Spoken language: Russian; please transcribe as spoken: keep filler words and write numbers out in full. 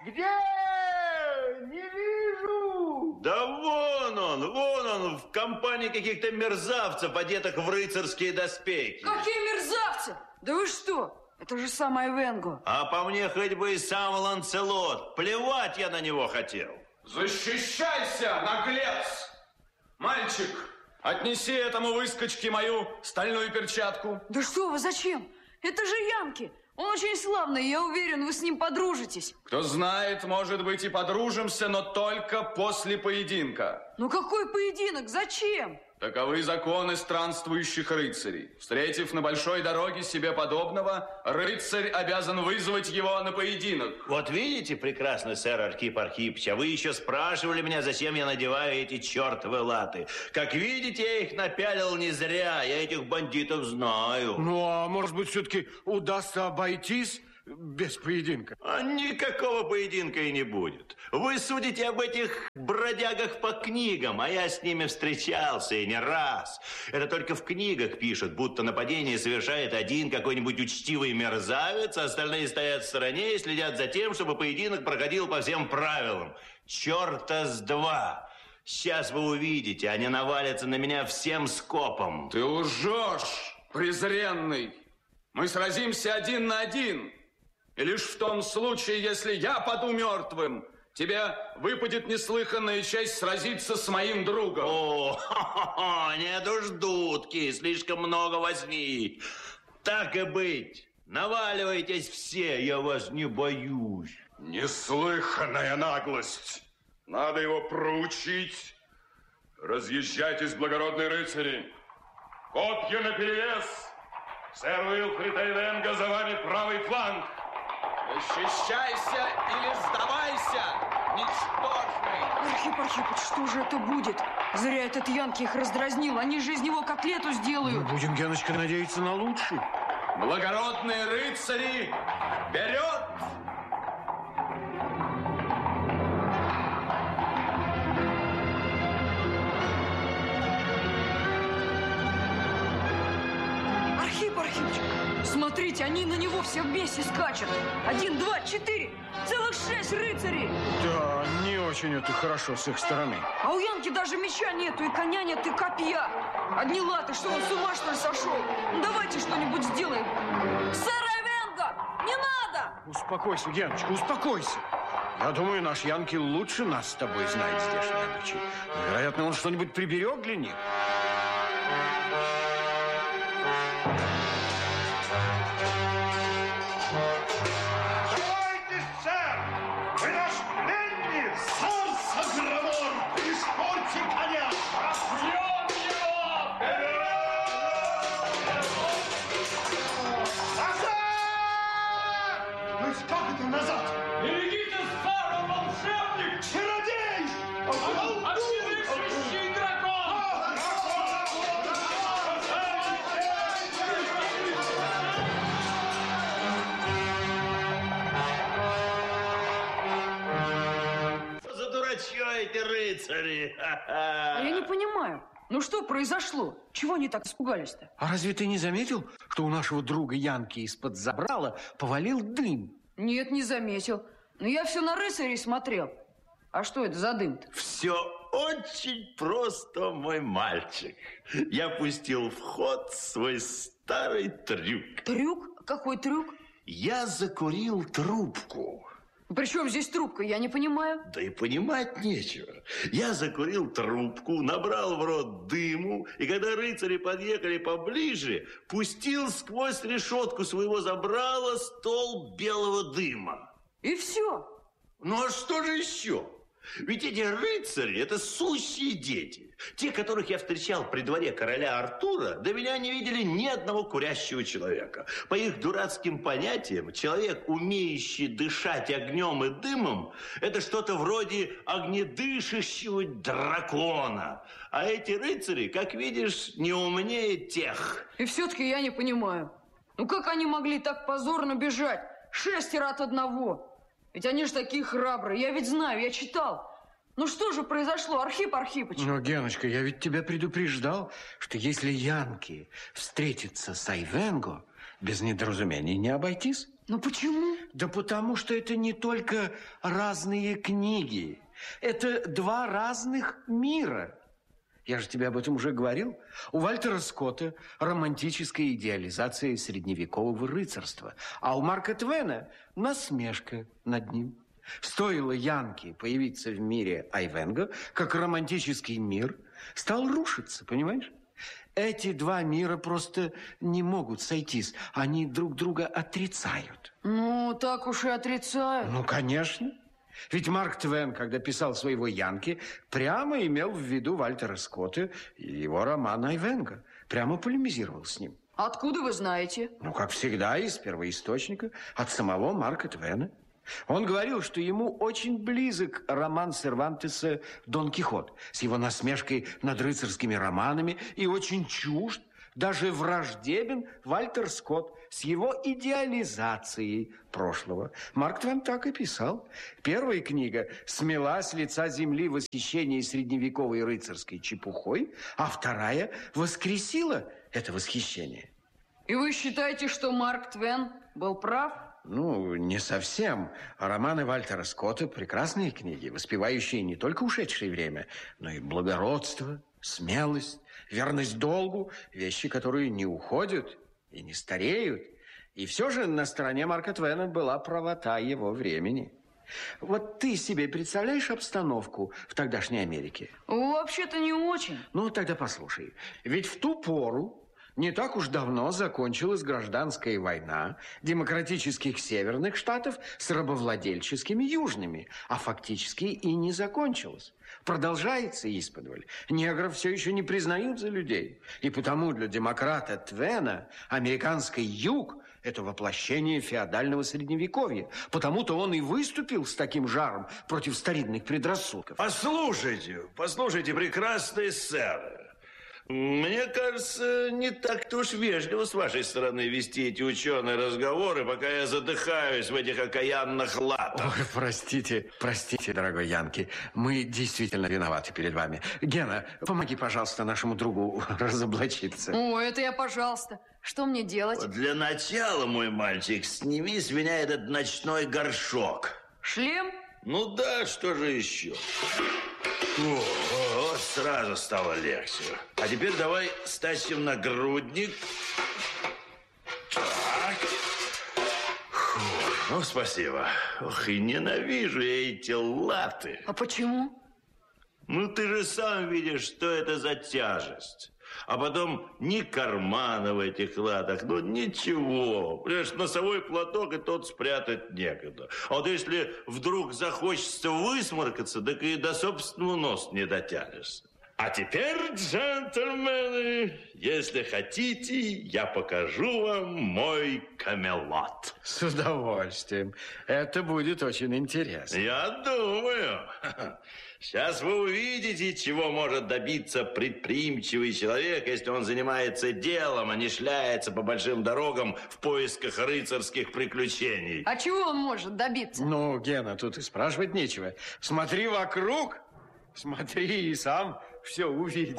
Где? Не вижу. Да вон он, вон он, в компании каких-то мерзавцев, одетых в рыцарские доспехи. Какие мерзавцы? Да вы что? Это же сам Айвенго. А по мне хоть бы и сам Ланцелот. Плевать я на него хотел. Защищайся, наглец! Мальчик, отнеси этому выскочке мою стальную перчатку. Да что вы, зачем? Это же Янки. Он очень славный, я уверен, вы с ним подружитесь. Кто знает, может быть, и подружимся, но только после поединка. Ну какой поединок? Зачем? Таковы законы странствующих рыцарей. Встретив на большой дороге себе подобного, рыцарь обязан вызвать его на поединок. Вот видите, прекрасный сэр Архип Архипыч, а вы еще спрашивали меня, зачем я надеваю эти чертовы латы. Как видите, я их напялил не зря, я этих бандитов знаю. Ну, а может быть, все-таки удастся обойтись без поединка? А никакого поединка и не будет. Вы судите об этих бродягах по книгам, а я с ними встречался и не раз. Это только в книгах пишут, будто нападение совершает один какой-нибудь учтивый мерзавец, а остальные стоят в стороне и следят за тем, чтобы поединок проходил по всем правилам. Черта с два. Сейчас вы увидите, они навалятся на меня всем скопом. Ты лжешь, презренный. Мы сразимся один на один. И лишь в том случае, если я паду мертвым, тебе выпадет неслыханная честь сразиться с моим другом. О, хо-хо-хо, нет уж, дудки, слишком много возни. Так и быть, наваливайтесь все, я вас не боюсь. Неслыханная наглость. Надо его проучить. Разъезжайтесь, благородные рыцари. Копья наперевес. Сэр Уилфрид Айвенго, за вами правый фланг. Защищайся или сдавайся, ничтожный. Архип Архипыч, что же это будет? Зря этот Янки их раздразнил. Они же из него котлету сделают. Ну, будем, Геночка, надеяться на лучшее. Благородные рыцари, вперед! Архип Архипыч, смотрите, они на него все вместе скачут. Один, два, четыре. Целых шесть рыцарей. Да, не очень это хорошо с их стороны. А у Янки даже меча нету, и коня нет, и копья. Одни латы, что он с ума, что ли, сошел? Ну, давайте что-нибудь сделаем. Сэр Айвенго, не надо! Успокойся, Геночка, успокойся. Я думаю, наш Янки лучше нас с тобой знает здешние обычаи. Вероятно, он что-нибудь приберег для них. Рыцари. А я не понимаю, ну что произошло? Чего они так испугались-то? А разве ты не заметил, что у нашего друга Янки из-под забрала повалил дым? Нет, не заметил. Но я все на рыцарей смотрел. А что это за дым-то? Все очень просто, мой мальчик. Я пустил в ход свой старый трюк. Трюк? Какой трюк? Я закурил трубку. При чем здесь трубка? Я не понимаю. Да и понимать нечего. Я закурил трубку, набрал в рот дыму, и когда рыцари подъехали поближе, пустил сквозь решетку своего забрала столб белого дыма. И все? Ну а что же еще? Ведь эти рыцари – это сущие дети. Те, которых я встречал при дворе короля Артура, до меня не видели ни одного курящего человека. По их дурацким понятиям, человек, умеющий дышать огнем и дымом, это что-то вроде огнедышащего дракона. А эти рыцари, как видишь, не умнее тех. И все-таки я не понимаю. Ну как они могли так позорно бежать? Шестеро от одного. Ведь они же такие храбрые. Я ведь знаю, я читал. Ну что же произошло, Архип Архипыч? Но, Геночка, я ведь тебя предупреждал, что если Янки встретится с Айвенго, без недоразумений не обойтись. Ну почему? Да потому что это не только разные книги. Это два разных мира. Я же тебе об этом уже говорил. У Вальтера Скотта романтическая идеализация средневекового рыцарства, а у Марка Твена насмешка над ним. Стоило Янке появиться в мире Айвенго, как романтический мир стал рушиться, понимаешь? Эти два мира просто не могут сойтись. Они друг друга отрицают. Ну, так уж и отрицают. Ну, конечно. Ведь Марк Твен, когда писал своего Янки, прямо имел в виду Вальтера Скотта и его роман Айвенго. Прямо полемизировал с ним. Откуда вы знаете? Ну, как всегда, из первоисточника, от самого Марка Твена. Он говорил, что ему очень близок роман Сервантеса «Дон Кихот» с его насмешкой над рыцарскими романами и очень чужд, даже враждебен Вальтер Скотт с его идеализацией прошлого. Марк Твен так и писал. Первая книга смела с лица земли восхищение средневековой рыцарской чепухой, а вторая воскресила это восхищение. И вы считаете, что Марк Твен был прав? Ну, не совсем. Романы Вальтера Скотта – прекрасные книги, воспевающие не только ушедшее время, но и благородство, смелость, верность долгу, вещи, которые не уходят и не стареют. И все же на стороне Марка Твена была правота его времени. Вот ты себе представляешь обстановку в тогдашней Америке? Вообще-то не очень. Ну, тогда послушай. Ведь в ту пору не так уж давно закончилась гражданская война демократических северных штатов с рабовладельческими южными, а фактически и не закончилась. Продолжается исподволь. Негров все еще не признают за людей. И потому для демократа Твена американский юг – это воплощение феодального средневековья. Потому-то он и выступил с таким жаром против старинных предрассудков. Послушайте, послушайте, прекрасные сэры. Мне кажется, не так-то уж вежливо с вашей стороны вести эти ученые разговоры, пока я задыхаюсь в этих окаянных латах. Ой, простите, простите, дорогой Янки. Мы действительно виноваты перед вами. Гена, помоги, пожалуйста, нашему другу разоблачиться. О, это я, пожалуйста. Что мне делать? Для начала, мой мальчик, сними с меня этот ночной горшок. Шлем? Ну да, что же еще? О, вот сразу стало легче. А теперь давай стащим нагрудник. Так. Фу, ну, спасибо. Ох, и ненавижу я эти латы. А почему? Ну, ты же сам видишь, что это за тяжесть. А потом ни кармана в этих латах, ну ничего. Понимаешь, носовой платок и тот спрятать некогда. А вот если вдруг захочется высморкаться, так и до собственного носа не дотянешься. А теперь, джентльмены, если хотите, я покажу вам мой Камелот. С удовольствием. Это будет очень интересно. Я думаю. Сейчас вы увидите, чего может добиться предприимчивый человек, если он занимается делом, а не шляется по большим дорогам в поисках рыцарских приключений. А чего он может добиться? Ну, Гена, тут и спрашивать нечего. Смотри вокруг, смотри и сам все увидишь.